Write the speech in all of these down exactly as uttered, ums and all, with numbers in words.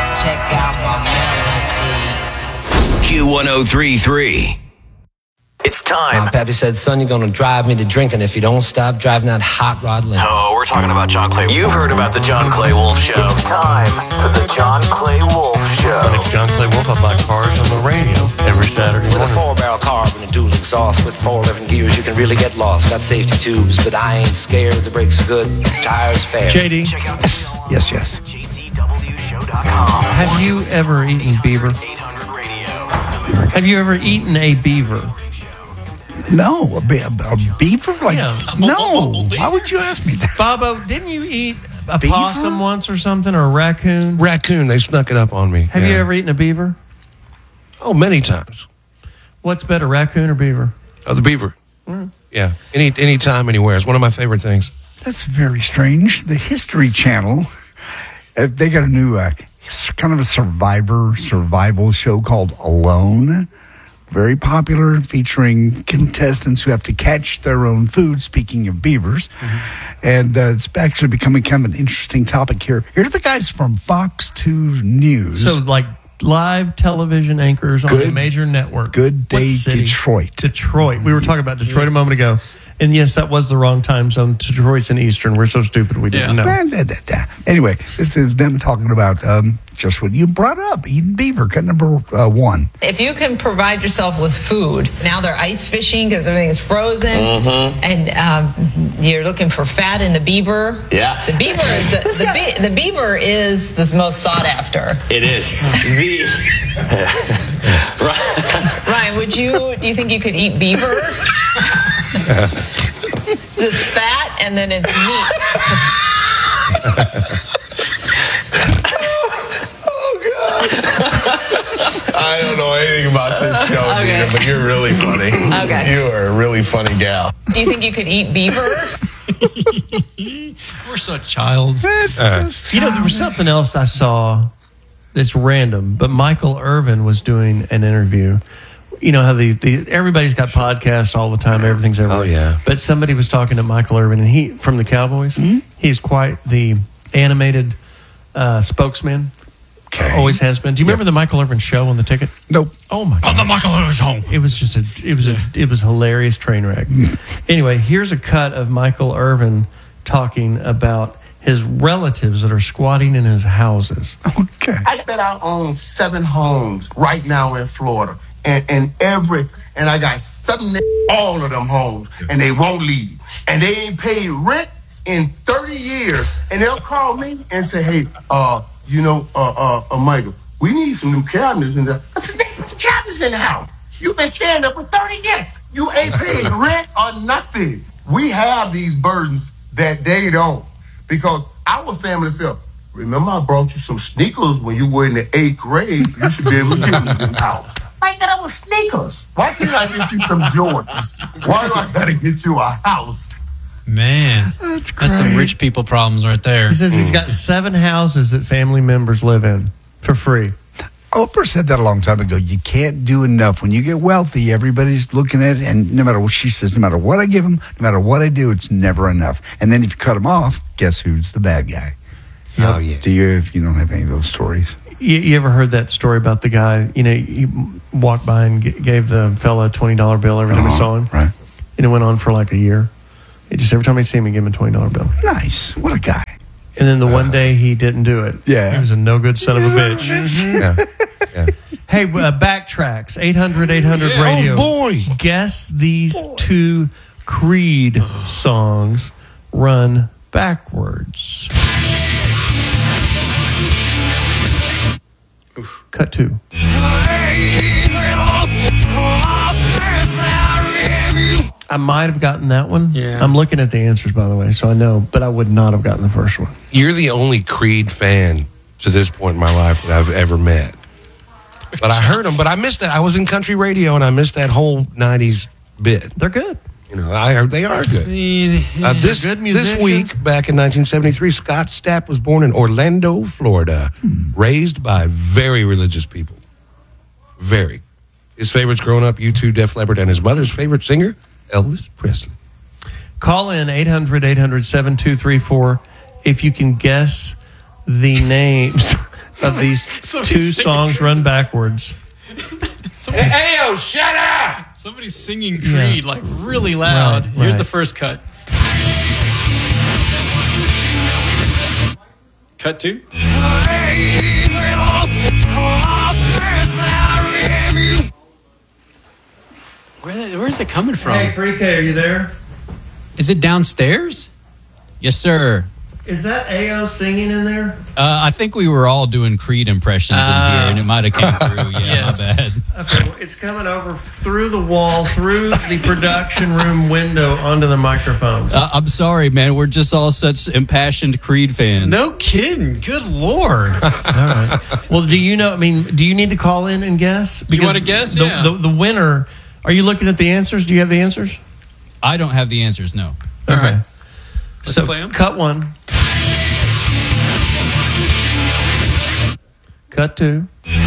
Check out my melody. Q one oh three point three. It's time. Uh, Pappy said, son, you're going to drive me to drinking if you don't stop driving that hot rod limo. Oh, we're talking about John Clay. You've heard about the John Clay Wolf Show. It's time for the John Clay Wolf Show. My name's John Clay Wolf. I buy cars on the radio every Saturday With morning. a four-barrel carb and a dual exhaust with four eleven gears, you can really get lost. Got safety tubes, but I ain't scared. The brakes are good, tires fair. J D, Check out the show on Yes, yes. J C W show dot com. have you ever eaten beaver? eight hundred radio. Have you ever eaten a beaver? No, a, be- a, a beaver? Like, Yeah. no. Why would you ask me that? Bobo, didn't you eat a Beaver? possum once or something, or a raccoon? Raccoon, they snuck it up on me. Have Yeah. you ever eaten a beaver? Oh, many times. What's better, raccoon or beaver? Oh, the beaver. Yeah, any any time, anywhere. It's one of my favorite things. That's very strange. The History Channel, uh, they got a new uh, s- kind of a survivor survival show called Alone. Very popular, featuring contestants who have to catch their own food, speaking of beavers. Mm-hmm. And uh, it's actually becoming kind of an interesting topic here. Here are the guys from Fox two News. So, like live television anchors on a Good- major network. Good What Day city? Detroit. Detroit. We were talking about Detroit a moment ago. And yes, that was the wrong time zone. Detroit's in Eastern. We're so stupid we didn't know. Da, da, da, da. Anyway, this is them talking about um, just what you brought up, eating beaver, cut number uh, one. If you can provide yourself with food, now they're ice fishing because everything's frozen, and um, you're looking for fat in the beaver. Yeah. the beaver is the, the, be- the beaver is the most sought after. It is. The Ryan, would you? Do you think you could eat beaver? It's fat and then it's meat. I don't know anything about this show, Okay. Dina, but you're really funny. Okay. You are a really funny gal. Do you think you could eat beaver? We're so childs. You know, there was something else I saw that's random, but Michael Irvin was doing an interview. You know how the, the everybody's got podcasts all the time, everything's everywhere. Oh, yeah. But somebody was talking to Michael Irvin, and he from the Cowboys. Mm-hmm. He's quite the animated uh, spokesman. Okay. Always has been. Do you remember the Michael Irvin show on the ticket? Nope. Oh my god! Oh, the Michael Irvin's home. It was just a it was a it was a hilarious train wreck. Anyway, here's a cut of Michael Irvin talking about his relatives that are squatting in his houses. Okay. I bet I own seven homes right now in Florida. And, and every, and I got seven, all of them homes, and they won't leave. And they ain't paid rent in thirty years. And they'll call me and say, hey, uh, you know, uh, uh, uh, Michael, we need some new cabinets in there. I said, there's cabinets in the house. You've been staying there for thirty years. You ain't paid rent or nothing. We have these burdens that they don't. Because our family felt, remember I brought you some sneakers when you were in the eighth grade. You should be able to get me this house. Why got our sneakers? Why can't I get you some Jordans? Why do I gotta get you a house? Man, That's that's some great. rich people problems right there. He says he's got seven houses that family members live in for free. Oprah said that a long time ago. You can't do enough. When you get wealthy, everybody's looking at it, and no matter what she says, no matter what I give them, no matter what I do, it's never enough. And then if you cut them off, guess who's the bad guy? Oh, yeah. Do you, if you don't have any of those stories? You, you ever heard that story about the guy? You know, he walked by and g- gave the fella a twenty dollar bill every time he Uh-huh, saw him, right. and it went on for like a year. It just every time I see him, he gave him a twenty dollar bill. Nice. What a guy. And then the one day he didn't do it. Yeah. He was a no good son of a bitch. Yeah. Yeah. Hey, uh, backtracks, eight hundred eight hundred radio. Oh, boy. Guess these two Creed songs run backwards. Cut two. I might have gotten that one. Yeah. I'm looking at the answers, by the way, so I know, but I would not have gotten the first one. You're the only Creed fan to this point in my life that I've ever met. But I heard them, but I missed that. I was in country radio, and I missed that whole nineties bit. They're good. You know, I heard they are good. I mean, Uh, this, good this musicians. week, back in nineteen seventy-three, Scott Stapp was born in Orlando, Florida, raised by very religious people. Very. His favorites growing up, U two, Def Leppard, and his mother's favorite singer, Elvis Presley. Call in eight hundred eight hundred seven two three four if you can guess the names of these somebody two sing songs Creed. run backwards. Somebody's, Ayo, shut up! somebody's singing Creed Yeah. like really loud. Right, Here's right. the first cut. Cut two. Where, where's it coming from? Hey, Pre-K, are you there? Is it downstairs? Yes, sir. Is that A O singing in there? Uh, I think we were all doing Creed impressions Uh, in here, and it might have came through. Yeah, yes. my bad. Okay, well, it's coming over through the wall, through the production room window onto the microphone. Uh, I'm sorry, man. We're just all such impassioned Creed fans. No kidding. Good Lord. All right. Well, do you know? I mean, do you need to call in and guess? You wanna guess? The, Yeah. the, the winner. Are you looking at the answers? Do you have the answers? I don't have the answers. No. All Okay. right. Let's So play 'em. cut one. Cut two.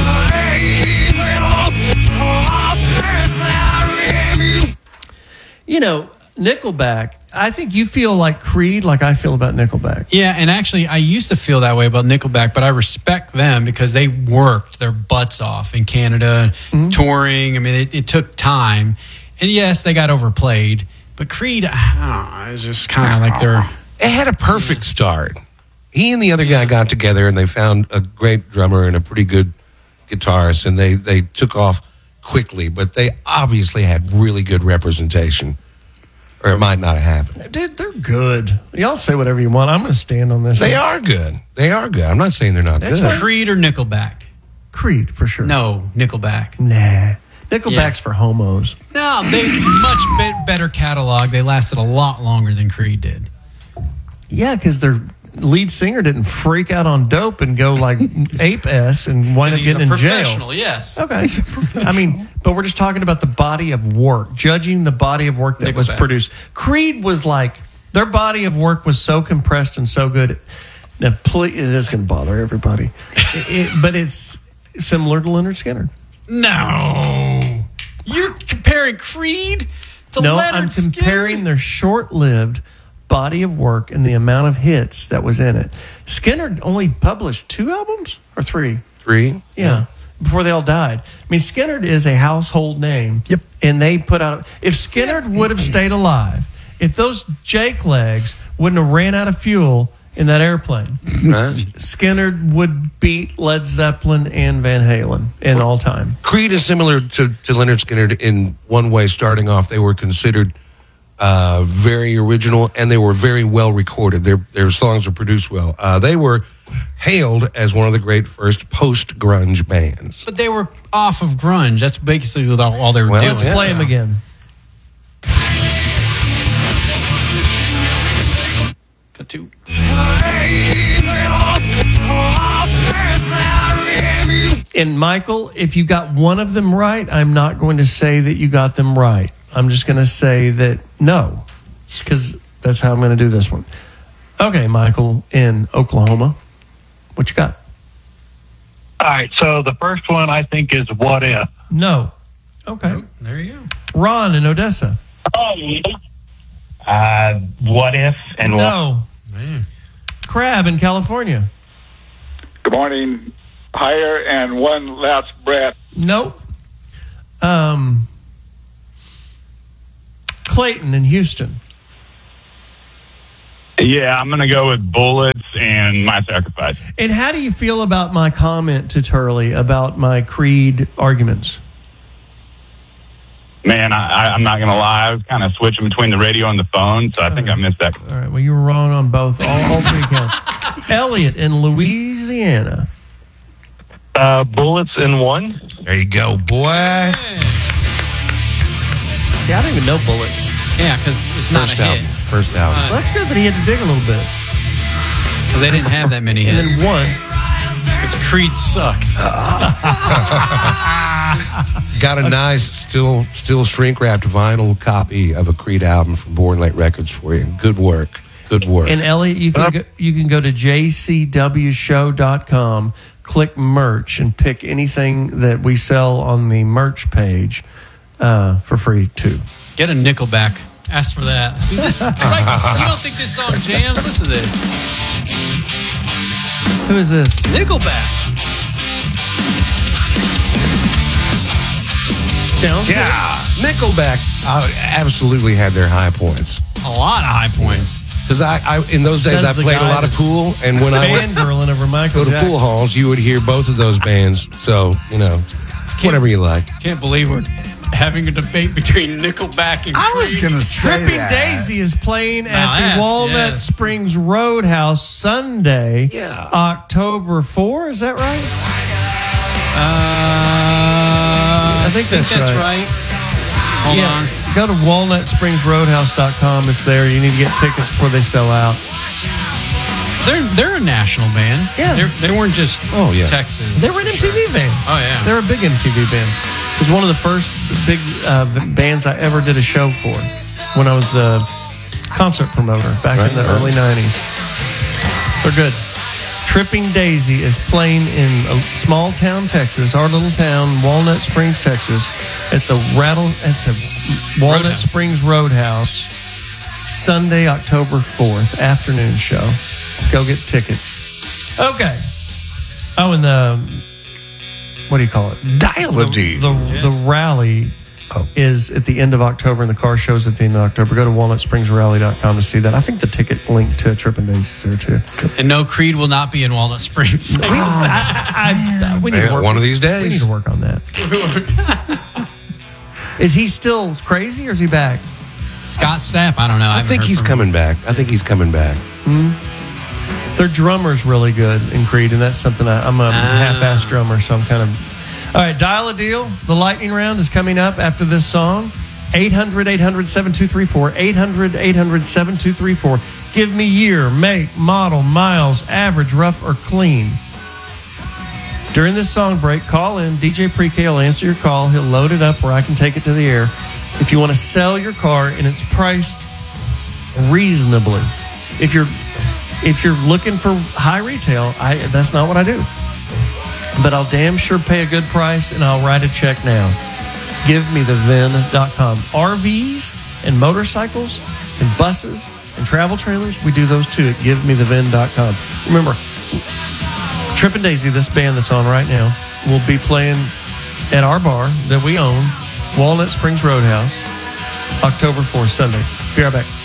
You know, Nickelback. I think you feel like Creed, like I feel about Nickelback. Yeah, and actually, I used to feel that way about Nickelback, but I respect them because they worked their butts off in Canada, touring. I mean, it, it took time. And yes, they got overplayed, but Creed, I don't know, it's just kind of like they're... It had a perfect start. He and the other guy got together and they found a great drummer and a pretty good guitarist, and they, they took off quickly, but they obviously had really good representation, or it might not have happened. Dude, they're good. Y'all say whatever you want. I'm going to stand on this. They one. are good. They are good. I'm not saying they're not That's good. fine. Creed or Nickelback? Creed, for sure. No, Nickelback. Nah. Nickelback's Yeah. for homos. No, they much be- better catalog. They lasted a lot longer than Creed did. Yeah, because their lead singer didn't freak out on dope and go like ape s and wind up He's a getting in jail. professional, yes. Okay. I mean, but we're just talking about the body of work, judging the body of work that was Nickelback. produced. Creed was like, their body of work was so compressed and so good. Now, please, it is going to bother everybody. It- it- but it's similar to Leonard Skinner. No. You're comparing Creed to no, Leonard I'm Skinner? comparing their short-lived body of work and the amount of hits that was in it. Skinner only published two albums or three. Three? Yeah, before they all died. I mean, Skinner is a household name. Yep. And they put out. If Skinner would have stayed alive, if those Jake legs wouldn't have ran out of fuel in that airplane, Right. Skinner would beat Led Zeppelin and Van Halen in all time. Creed is similar to, to Leonard Skinner in one way. Starting off, they were considered uh, very original, and they were very well recorded. Their their songs were produced well. Uh, they were hailed as one of the great first post grunge bands. But they were off of grunge. That's basically all, all they were Well, doing. Let's yeah. play him again. Cut two. And Michael, if you got one of them right, I'm not going to say that you got them right. I'm just going to say that no, because that's how I'm going to do this one. Okay, Michael in Oklahoma, what you got? All right, so the first one I think is What If. No. Okay. There you go. Ron in Odessa. Uh, what If and what? No. Man. Crab in California. Good morning. Higher and one last breath. Nope. Um, Clayton in Houston. Yeah, I'm going to go with Bullets and My Sacrifice. And how do you feel about my comment to Turley about my Creed arguments? Man, I, I, I'm not going to lie. I was kind of switching between the radio and the phone, so I think I missed that. All right. Well, you were wrong on both. All, all three counts. Elliot in Louisiana. Uh, Bullets in one. There you go, boy. See, I don't even know Bullets. Yeah, because it's not First a album. hit. First album. Well, that's good that he had to dig a little bit. 'Cause they didn't have that many And hits. then one. Because Creed sucks. Got a nice, still still shrink wrapped vinyl copy of a Creed album from Born Late Records for you. Good work. Good work. And Elliot, you can go, you can go to j c w show dot com, click merch, and pick anything that we sell on the merch page uh, for free too. Get a Nickelback. Ask for that. See this? Right? You don't think this song jams? Listen to this. Who is this? Nickelback. Sounds Yeah, Nickelback uh, absolutely had their high points. A lot of high points. Because I, I, in those days, Says I the played a guy lot of that's pool, and when I would fangirling over Michael go to Jackson. pool halls, you would hear both of those bands. So, you know, whatever you like. Can't believe we're having a debate between Nickelback and I was Creed. going to say Tripping that. Daisy is playing Now at that- the Walnut yes. Springs Roadhouse Sunday, Yeah. October fourth. Is that right? Uh, I think that's that's right. right. Hold yeah. on. Go to walnut springs roadhouse dot com. It's there. You need to get tickets before they sell out. They're they're a national band. Yeah. They're, they weren't just Oh, yeah. Texas. They were an M T V band. Oh, yeah. They're a big M T V band. It was one of the first big uh, bands I ever did a show for when I was the concert promoter back in the Right. early nineties. They're good. Tripping Daisy is playing in a small town, Texas, our little town, Walnut Springs, Texas, at the Rattle at the Walnut Roadhouse. Springs Roadhouse, Sunday, October fourth, afternoon show. Go get tickets. Okay. Oh, and the what do you call it? Dial-a-dee. The the, the rally Oh. is at the end of October, and the car show's at the end of October. Go to walnut springs rally dot com to see that. I think the ticket link to Trippin' Daisies there too. And no, Creed will not be in Walnut Springs. We, I, I, I, we need Yeah, to work one of these We need days. to work on that. Is he still crazy, or is he back? Scott Stapp, I don't know. I, I haven't think heard he's from coming back. I think he's coming back. Their drummer's really good in Creed, and that's something I, I'm a half-ass drummer, so I'm kind of. All right, dial a deal. The lightning round is coming up after this song. eight hundred, eight hundred, seven two three four. eight hundred, eight hundred, seven two three four. Give me year, make, model, miles, average, rough, or clean. During this song break, call in. D J Pre-K will answer your call. He'll load it up where I can take it to the air. If you want to sell your car and it's priced reasonably, if you're if you're looking for high retail, I that's not what I do. But I'll damn sure pay a good price, and I'll write a check now. Give me the V I N dot com. R Vs and motorcycles and buses and travel trailers, we do those too at give me the V I N dot com. Remember, Trippin' Daisy, this band that's on right now, will be playing at our bar that we own, Walnut Springs Roadhouse, October fourth, Sunday. Be right back.